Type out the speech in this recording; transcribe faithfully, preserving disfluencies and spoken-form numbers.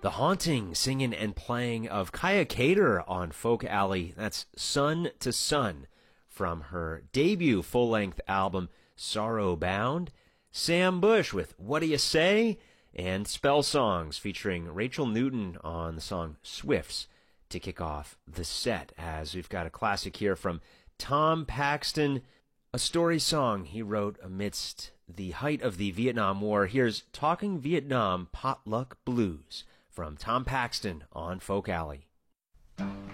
The haunting singing and playing of Kaya Cater on Folk Alley. That's Sun to Sun from her debut full-length album, Sorrow Bound. Sam Bush with What Do You Say? And Spell Songs featuring Rachel Newton on the song Swifts to kick off the set, as we've got a classic here from Tom Paxton, a story song he wrote amidst the height of the Vietnam War. Here's Talking Vietnam Potluck Blues from Tom Paxton on Folk Alley.